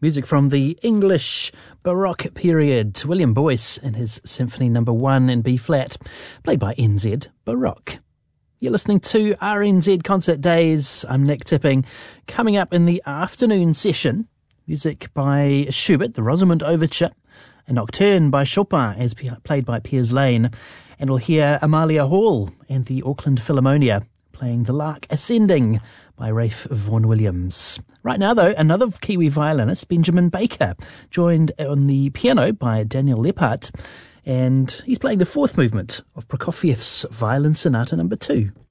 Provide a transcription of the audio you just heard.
Music from the English Baroque period. William Boyce in his Symphony No. 1 in B-flat, played by NZ Baroque. You're listening to RNZ Concert Days. I'm Nick Tipping. Coming up in the afternoon session, music by Schubert, the Rosamund Overture, a Nocturne by Chopin, as played by Piers Lane. And we'll hear Amalia Hall and the Auckland Philharmonia playing The Lark Ascending by Ralph Vaughan Williams. Right now, though, another Kiwi violinist, Benjamin Baker, joined on the piano by Daniel Leppard, and he's playing the fourth movement of Prokofiev's Violin Sonata No. 2.